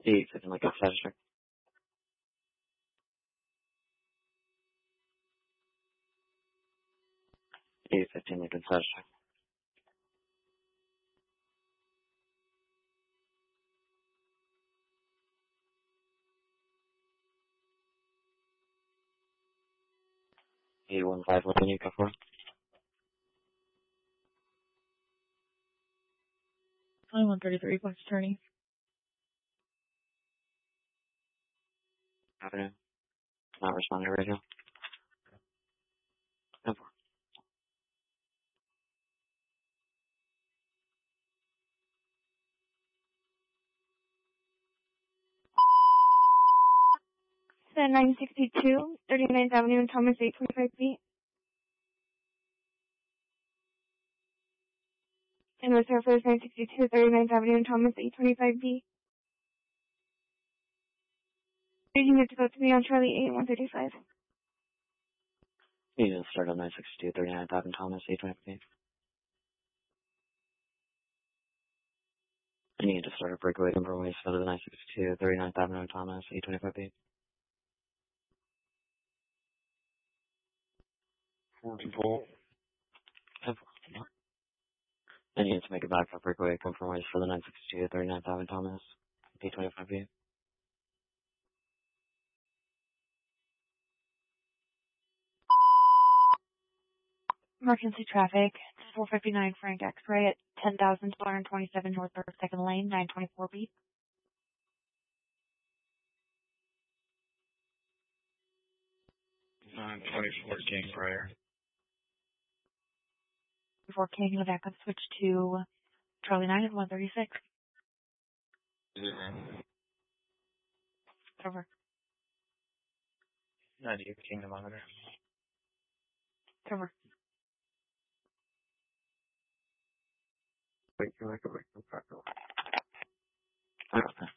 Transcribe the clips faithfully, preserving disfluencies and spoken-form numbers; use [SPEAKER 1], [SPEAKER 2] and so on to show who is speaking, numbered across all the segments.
[SPEAKER 1] eight fifteen Lincoln Satisfaction. eight fifteen Lincoln Satisfaction. eight one five Lincoln Eco four.
[SPEAKER 2] twenty-one thirty-three, Flex Attorney.
[SPEAKER 1] Avenue. Not responding to radio. ten four.
[SPEAKER 3] nine sixty-two, thirty-ninth Avenue and Thomas, eight twenty-five feet. And with Air Force nine sixty-two, thirty-ninth Avenue and Thomas, eight twenty-five B. Reading it to go to me on Charlie eight one thirty-five.
[SPEAKER 1] You need to start on nine sixty-two, thirty-ninth Avenue and Thomas, eight twenty-five B. I need to start a breakaway compromise for the nine sixty-two, thirty-ninth Avenue and Thomas, eight twenty-five B.
[SPEAKER 4] Forty volt.
[SPEAKER 1] ten four. I need to make a backup breakaway compromise for the nine sixty-two, thirty-ninth Avenue and Thomas, eight twenty-five B.
[SPEAKER 2] Emergency traffic. four fifty-nine Frank X-ray at ten thousand two hundred twenty-seven North thirty-second Lane, nine twenty-four B.
[SPEAKER 4] nine twenty-four King Prior.
[SPEAKER 2] Before King, the backup switch to Charlie nine at one thirty-six.
[SPEAKER 4] Zero.
[SPEAKER 2] Over.
[SPEAKER 4] ninety-eight King to monitor.
[SPEAKER 2] Over.
[SPEAKER 1] Wait, wait, wait, wait, wait, wait. Okay.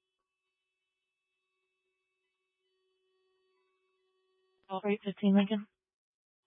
[SPEAKER 2] twelve eight fifteen Lincoln.